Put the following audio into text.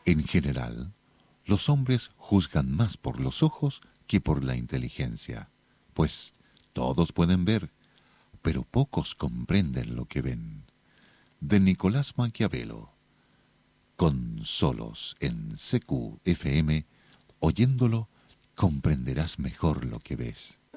En general, los hombres juzgan más por los ojos que por la inteligencia, pues todos pueden ver, pero pocos comprenden lo que ven. De Nicolás Maquiavelo, con Solos en CQFM, oyéndolo comprenderás mejor lo que ves.